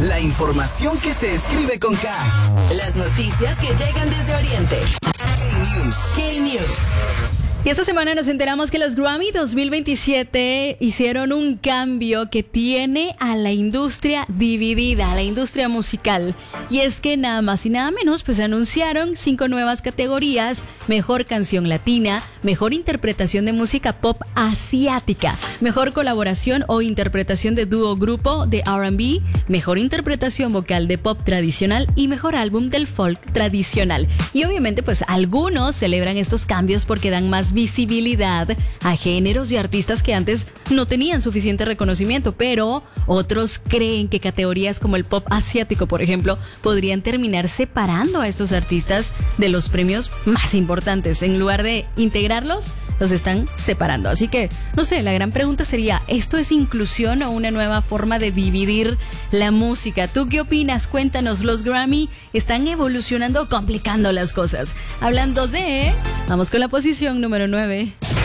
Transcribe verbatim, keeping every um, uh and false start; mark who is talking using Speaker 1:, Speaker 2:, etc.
Speaker 1: La información que se escribe con K.
Speaker 2: Las noticias que llegan desde Oriente.
Speaker 1: K-News.
Speaker 2: K-News.
Speaker 3: Y esta semana nos enteramos que los Grammy dos mil veintisiete hicieron un cambio que tiene a la industria dividida, a la industria musical. Y es que nada más y nada menos, pues anunciaron cinco nuevas categorías: mejor canción latina, mejor interpretación de música pop asiática, mejor colaboración o interpretación de dúo grupo de R and B, mejor interpretación vocal de pop tradicional y mejor álbum del folk tradicional. Y obviamente pues algunos celebran estos cambios porque dan más visibilidad a géneros y artistas que antes no tenían suficiente reconocimiento, pero otros creen que categorías como el pop asiático, por ejemplo, podrían terminar separando a estos artistas de los premios más importantes. En lugar de integrarlos, los están separando. Así que, no sé, la gran pregunta sería, ¿esto es inclusión o una nueva forma de dividir la música? ¿Tú qué opinas? Cuéntanos. Los Grammy están evolucionando o complicando las cosas. Hablando de... Vamos con la posición número nueve.